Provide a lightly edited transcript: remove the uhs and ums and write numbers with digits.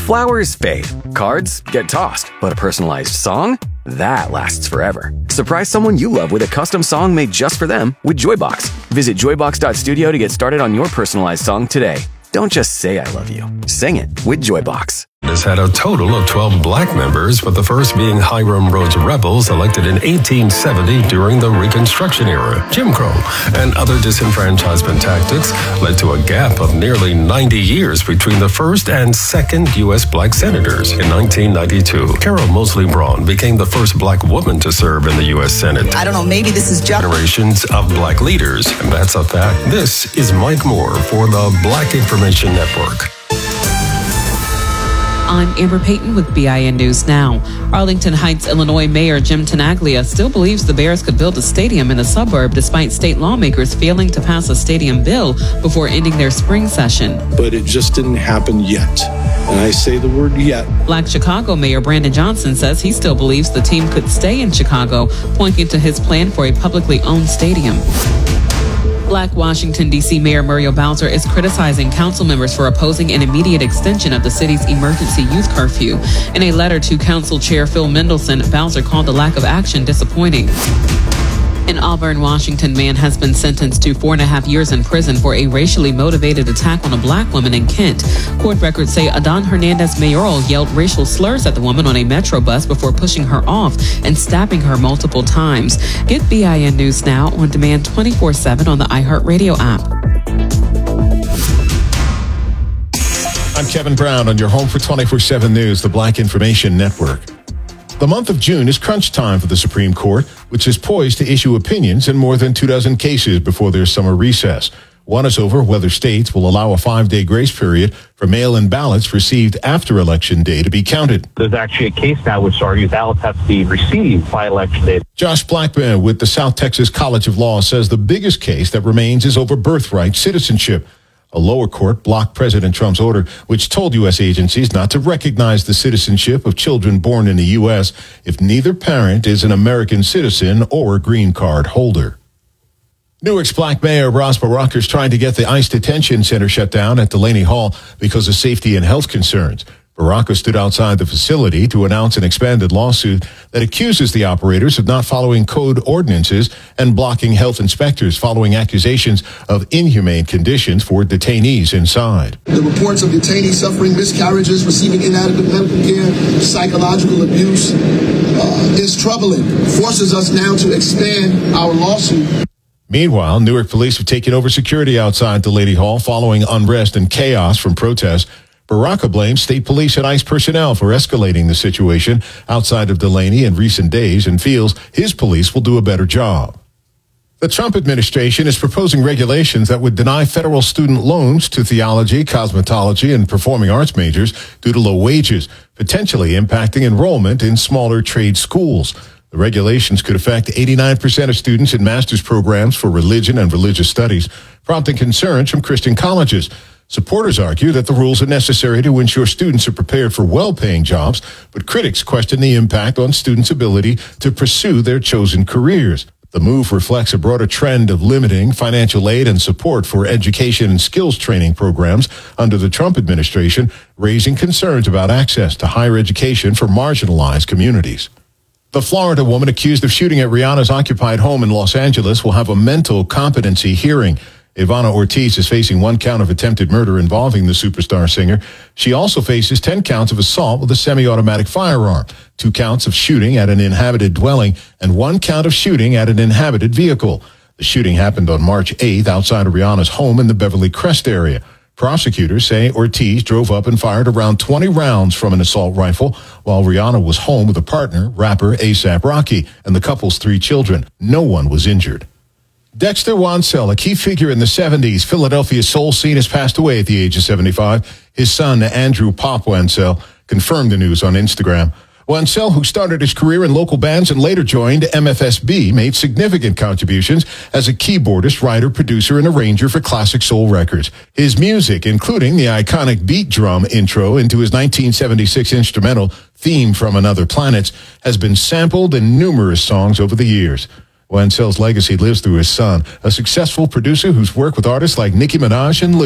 Flowers fade, cards get tossed, but a personalized song? That lasts forever. Surprise someone you love with a custom song made just for them with Joybox. Visit joybox.studio to get started on your personalized song today. Don't just say I love you. Sing it with Joybox. Has had a total of 12 black members, with the first being Hiram Rhodes Rebels, elected in 1870 during the Reconstruction era. Jim Crow and other disenfranchisement tactics led to a gap of nearly 90 years between the first and second U.S. black senators. In 1992, Carol Moseley Braun became the first black woman to serve in the U.S. Senate. I don't know, maybe this is just generations of black leaders, and that's a fact. This is Mike Moore for the Black Information Network. I'm Amber Payton with BIN News Now. Arlington Heights, Illinois Mayor Jim Tenaglia still believes the Bears could build a stadium in the suburb despite state lawmakers failing to pass a stadium bill before ending their spring session. But it just didn't happen yet. And I say the word yet. Black Chicago Mayor Brandon Johnson says he still believes the team could stay in Chicago, pointing to his plan for a publicly owned stadium. Black Washington, D.C. Mayor Muriel Bowser is criticizing council members for opposing an immediate extension of the city's emergency youth curfew. In a letter to Council Chair Phil Mendelson, Bowser called the lack of action disappointing. An Auburn, Washington man has been sentenced to 4.5 years in prison for a racially motivated attack on a black woman in Kent. Court records say Adon Hernandez Mayoral yelled racial slurs at the woman on a metro bus before pushing her off and stabbing her multiple times. Get BIN News Now on demand 24/7 on the iHeartRadio app. I'm Kevin Brown on your home for 24/7 News, the Black Information Network. The month of June is crunch time for the Supreme Court, which is poised to issue opinions in more than 24 cases before their summer recess. One is over whether states will allow a 5-day grace period for mail-in ballots received after Election Day to be counted. There's actually a case now which argues ballots have to be received by Election Day. Josh Blackman with the South Texas College of Law says the biggest case that remains is over birthright citizenship. A lower court blocked President Trump's order, which told U.S. agencies not to recognize the citizenship of children born in the U.S. if neither parent is an American citizen or green card holder. Newark's Black Mayor Ras Baraka is trying to get the ICE detention center shut down at Delaney Hall because of safety and health concerns. Baraka stood outside the facility to announce an expanded lawsuit that accuses the operators of not following code ordinances and blocking health inspectors following accusations of inhumane conditions for detainees inside. The reports of detainees suffering miscarriages, receiving inadequate medical care, psychological abuse is troubling. Forces us now to expand our lawsuit. Meanwhile, Newark police have taken over security outside Delaney Hall following unrest and chaos from protests. Baraka blames state police and ICE personnel for escalating the situation outside of Delaney in recent days and feels his police will do a better job. The Trump administration is proposing regulations that would deny federal student loans to theology, cosmetology, and performing arts majors due to low wages, potentially impacting enrollment in smaller trade schools. The regulations could affect 89% of students in master's programs for religion and religious studies, prompting concerns from Christian colleges. Supporters argue that the rules are necessary to ensure students are prepared for well-paying jobs, but critics question the impact on students' ability to pursue their chosen careers. The move reflects a broader trend of limiting financial aid and support for education and skills training programs under the Trump administration, raising concerns about access to higher education for marginalized communities. The Florida woman accused of shooting at Rihanna's occupied home in Los Angeles will have a mental competency hearing. Ivana Ortiz is facing 1 count of attempted murder involving the superstar singer. She also faces 10 counts of assault with a semi-automatic firearm, 2 counts of shooting at an inhabited dwelling, and 1 count of shooting at an inhabited vehicle. The shooting happened on March 8th outside of Rihanna's home in the Beverly Crest area. Prosecutors say Ortiz drove up and fired around 20 rounds from an assault rifle while Rihanna was home with a partner, rapper A$AP Rocky, and the couple's 3 children. No one was injured. Dexter Wansel, a key figure in the 70s Philadelphia soul scene, has passed away at the age of 75. His son, Andrew Pop Wansel, confirmed the news on Instagram. Wansel, who started his career in local bands and later joined MFSB, made significant contributions as a keyboardist, writer, producer, and arranger for classic soul records. His music, including the iconic beat drum intro into his 1976 instrumental, Theme from Another Planet, has been sampled in numerous songs over the years. Wansel's legacy lives through his son, a successful producer who's worked with artists like Nicki Minaj and Lil